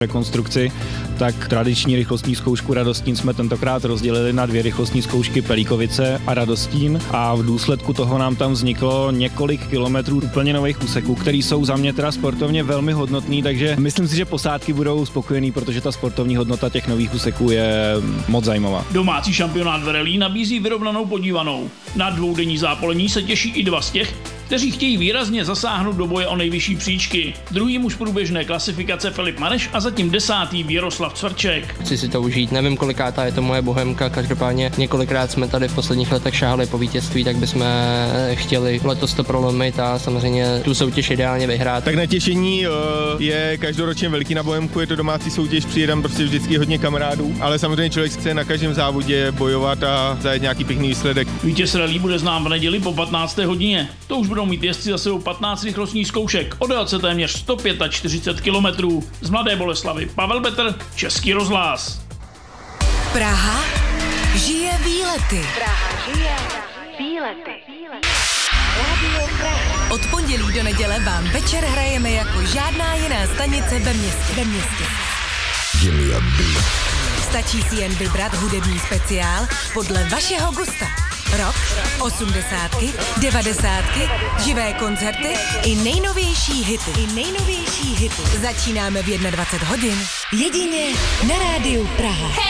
rekonstrukci, tak tradiční rychlostní zkoušku Radostín jsme tentokrát rozdělili na 2 rychlostní zkoušky Pelíkovice a Radostín a v důsledku toho nám tam vzniklo několik kilometrů úplně nových úseků, které jsou za mě teda sportovně velmi hodnotný, takže myslím si, že posádky budou spokojený, protože ta sportovní hodnota těch nových úseků je moc zajímavá. Domácí šampionát v rally nabízí vyrovnanou podívanou. Na dvoudenní zápolení se těší i 2 z těch, kteří chtějí výrazně zasáhnout do boje o nejvyšší příčky. Druhý muž průběžné klasifikace Filip Mareš a zatím 10. Věroslav Cvrček. Chci si to užít, nevím kolikátá je to moje bohemka, každopádně několikrát jsme tady v posledních letech šáhli po vítězství, tak bychom chtěli letos to prolomit a samozřejmě tu soutěž ideálně vyhrát. Tak natěšení je každoročně velký na bohemku, je to domácí soutěž, přijde tam prostě vždycky hodně kamarádů, ale samozřejmě člověk chce na každém závodě bojovat a zajet nějaký pěkný výsledek. Vítěz rally bude znám v neděli po 15. hodině. To už budou mít jezdci za sebou 15 rychlostních zkoušek o délce téměř 145 km. Z Mladé Boleslavi Pavel Betr, Český rozhlas. Praha žije výlety. Od pondělí do neděle vám večer hrajeme jako žádná jiná stanice ve městě. Stačí si jen vybrat hudební speciál podle vašeho gusta. Rock, 80, 90, živé koncerty i nejnovější hity. Začínáme v 21 hodin. Jedině na rádiu Praha.